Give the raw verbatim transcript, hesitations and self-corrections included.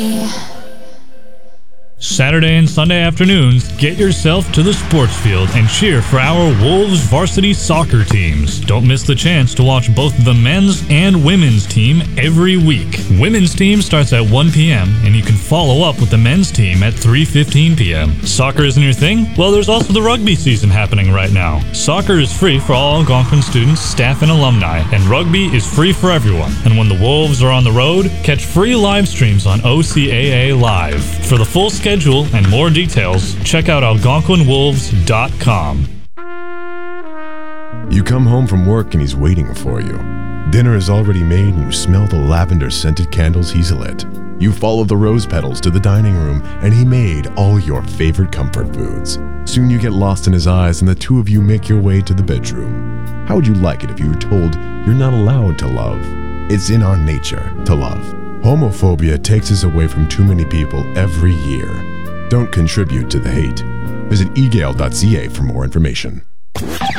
Saturday and Sunday afternoons, get yourself to the sports field and cheer for our Wolves varsity soccer teams. Don't miss the chance to watch both the men's and women's team every week. Women's team starts at one p.m. and you can follow up with the men's team at three fifteen p.m. Soccer isn't your thing? Well, there's also the rugby season happening right now. Soccer is free for all Algonquin students, staff, and alumni, and rugby is free for everyone. And when the Wolves are on the road, catch free live streams on O C A A Live. For the full schedule and more details, check out algonquin wolves dot com. You come home from work and he's waiting for you. Dinner is already made and you smell the lavender-scented candles he's lit. You follow the rose petals to the dining room and he made all your favorite comfort foods. Soon you get lost in his eyes and the two of you make your way to the bedroom. How would you like it if you were told you're not allowed to love? It's in our nature to love. Homophobia takes us away from too many people every year. Don't contribute to the hate. Visit e gale dot c a for more information.